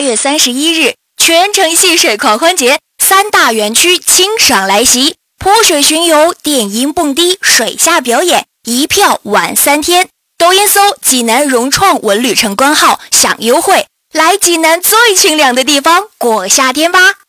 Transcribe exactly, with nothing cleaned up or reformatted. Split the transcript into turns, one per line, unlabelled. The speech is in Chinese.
月三十一日，全城戏水狂欢节，三大园区清爽来袭，泼水巡游、电音蹦迪、水下表演，一票玩三天。抖音搜济南融创文旅城官号享优惠，来济南最清凉的地方过夏天吧。